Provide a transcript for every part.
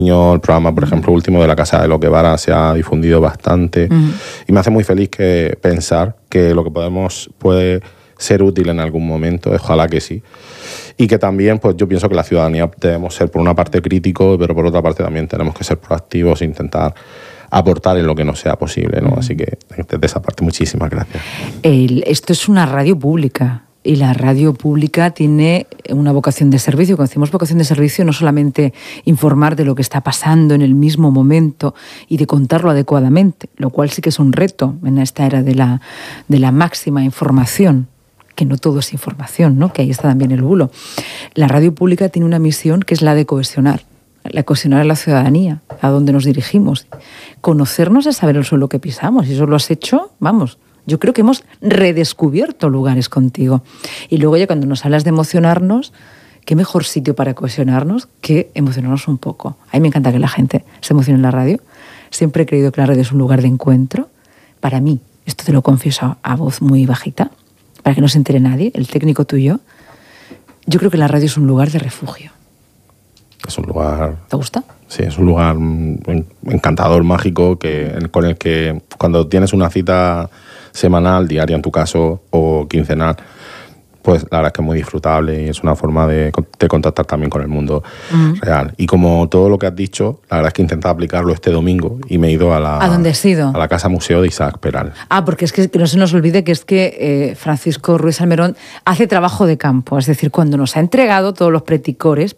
El programa, por ejemplo, último de la Casa de los Guevara se ha difundido bastante y me hace muy feliz pensar que lo que puede ser útil en algún momento, ojalá que sí. Y que también, pues yo pienso que la ciudadanía debemos ser por una parte críticos, pero por otra parte también tenemos que ser proactivos e intentar aportar en lo que nos sea posible, ¿no? Así que desde esa parte, muchísimas gracias. Esto es una radio pública. Y la radio pública tiene una vocación de servicio. Cuando decimos vocación de servicio, no solamente informar de lo que está pasando en el mismo momento y de contarlo adecuadamente, lo cual sí que es un reto en esta era de la máxima información, que no todo es información, ¿no? Que ahí está también el bulo. La radio pública tiene una misión que es la de cohesionar a la ciudadanía, a donde nos dirigimos. Conocernos es saber el suelo que pisamos. Y eso lo has hecho, vamos... Yo creo que hemos redescubierto lugares contigo. Y luego ya cuando nos hablas de emocionarnos, qué mejor sitio para cohesionarnos que emocionarnos un poco. A mí me encanta que la gente se emocione en la radio. Siempre he creído que la radio es un lugar de encuentro. Para mí, esto te lo confieso a voz muy bajita, para que no se entere nadie, el técnico tuyo, yo creo que la radio es un lugar de refugio. Es un lugar... ¿Te gusta? Sí, es un lugar encantador, mágico, con el que cuando tienes una cita semanal, diaria en tu caso, o quincenal, pues la verdad es que es muy disfrutable y es una forma de contactar también con el mundo real. Y como todo lo que has dicho, la verdad es que he intentado aplicarlo este domingo y me he ido ¿A dónde has ido? A la Casa Museo de Isaac Peral. Porque es que no se nos olvide que es que Francisco Ruiz Almerón hace trabajo de campo, es decir, cuando nos ha entregado todos los petricores,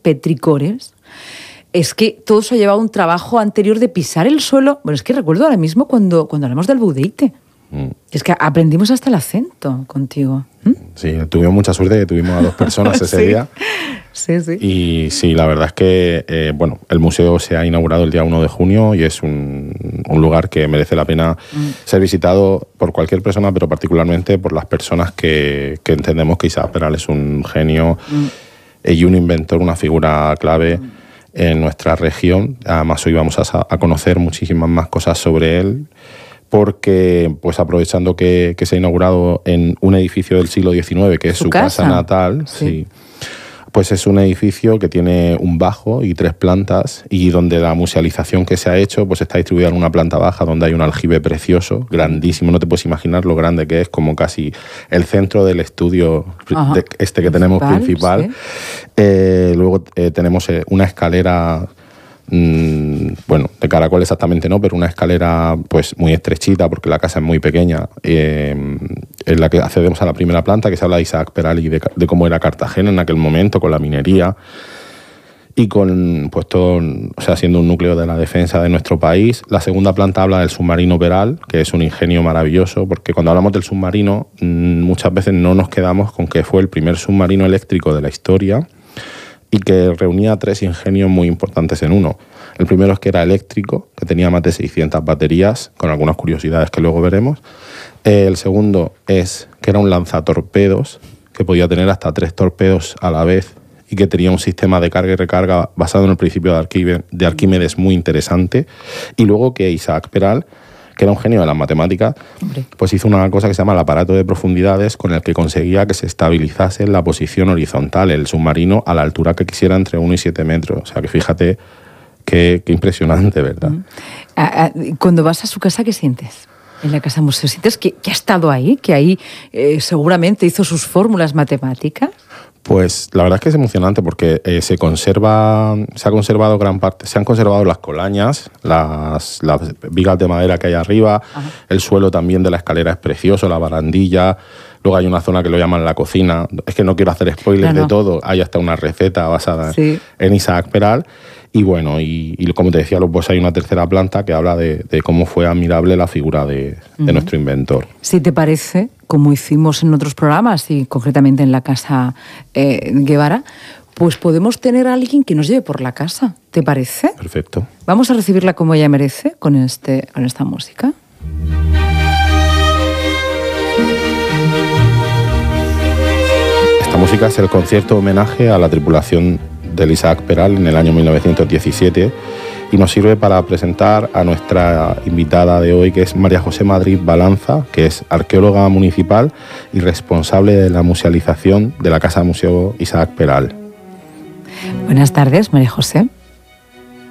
es que todo eso ha llevado un trabajo anterior de pisar el suelo. Bueno, es que recuerdo ahora mismo cuando hablamos del Budeite. Es que aprendimos hasta el acento contigo. Sí, tuvimos mucha suerte que tuvimos a 2 personas ese día. Sí. Y sí, la verdad es que el museo se ha inaugurado el día 1 de junio y es un lugar que merece la pena ser visitado por cualquier persona, pero particularmente por las personas que entendemos que Isaac Peral es un genio y un inventor, una figura clave en nuestra región. Además, hoy vamos a conocer muchísimas más cosas sobre él, porque pues aprovechando que se ha inaugurado en un edificio del siglo XIX, que es su casa natal, sí, pues es un edificio que tiene un bajo y 3 plantas, y donde la musealización que se ha hecho pues está distribuida en una planta baja, donde hay un aljibe precioso, grandísimo, no te puedes imaginar lo grande que es, como casi el centro del estudio que tenemos principal. Sí. Luego tenemos una escalera... de caracol exactamente no, pero una escalera pues muy estrechita porque la casa es muy pequeña, en la que accedemos a la primera planta, que se habla de Isaac Peral y de cómo era Cartagena en aquel momento, con la minería y con pues todo, o sea, siendo un núcleo de la defensa de nuestro país. La segunda planta habla del submarino Peral, que es un ingenio maravilloso, porque cuando hablamos del submarino muchas veces no nos quedamos con que fue el primer submarino eléctrico de la historia y que reunía 3 ingenios muy importantes en uno. El primero es que era eléctrico, que tenía más de 600 baterías, con algunas curiosidades que luego veremos. El segundo es que era un lanzatorpedos, que podía tener hasta 3 torpedos a la vez y que tenía un sistema de carga y recarga basado en el principio de Arquímedes muy interesante. Y luego que Isaac Peral, que era un genio de las matemáticas, pues hizo una cosa que se llama el aparato de profundidades, con el que conseguía que se estabilizase en la posición horizontal el submarino a la altura que quisiera, entre 1 y 7 metros. O sea, que fíjate qué impresionante, ¿verdad? Cuando vas a su casa, ¿qué sientes? En la Casa Museo, ¿sientes que ha estado ahí? ¿Que ahí seguramente hizo sus fórmulas matemáticas? Pues la verdad es que es emocionante porque se han conservado las colañas, las vigas de madera que hay arriba. Ajá. El suelo también de la escalera es precioso, la barandilla. Luego hay una zona que lo llaman la cocina. Es que no quiero hacer spoilers de todo. Hay hasta una receta basada en Isaac Peral. Y bueno, y como te decía, pues hay una tercera planta que habla de cómo fue admirable la figura de nuestro inventor. Si te parece, como hicimos en otros programas y concretamente en la Casa Guevara, pues podemos tener a alguien que nos lleve por la casa. ¿Te parece? Perfecto. Vamos a recibirla como ella merece con esta música. Esta música es el concierto homenaje a la tripulación del Isaac Peral en el año 1917 y nos sirve para presentar a nuestra invitada de hoy, que es María José Madrid Balanza, que es arqueóloga municipal y responsable de la musealización de la Casa Museo Isaac Peral. Buenas tardes, María José.